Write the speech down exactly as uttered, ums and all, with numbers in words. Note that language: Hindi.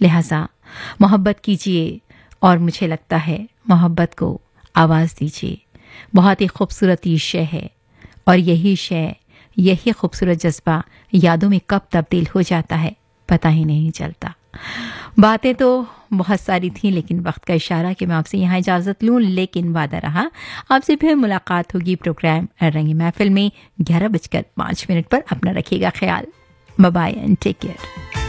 लिहाजा मोहब्बत कीजिए और मुझे लगता है मोहब्बत को आवाज़ दीजिए। बहुत ही खूबसूरत ये शय है और यही शय, यही खूबसूरत जज्बा यादों में कब तब्दील हो जाता है पता ही नहीं चलता। बातें तो बहुत सारी थी, लेकिन वक्त का इशारा कि मैं आपसे यहाँ इजाज़त लूँ, लेकिन वादा रहा आपसे फिर मुलाकात होगी प्रोग्राम रंगी महफिल में ग्यारह बजकर पाँच मिनट पर। अपना रखिएगा ख्याल। Bye bye and take care.